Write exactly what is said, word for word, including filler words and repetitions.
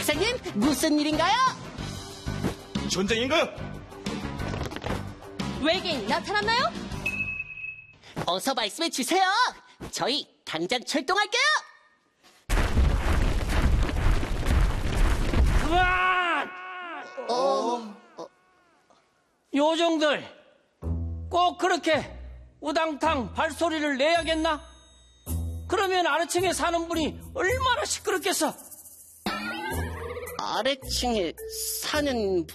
이사님, 무슨 일인가요? 전쟁인가요? 외계인이 나타났나요? 어서 말씀해 주세요. 저희 당장 출동할게요. 그만! 어... 요정들, 꼭 그렇게 우당탕 발소리를 내야겠나? 그러면 아래층에 사는 분이 얼마나 시끄럽겠어? 아래층에 사는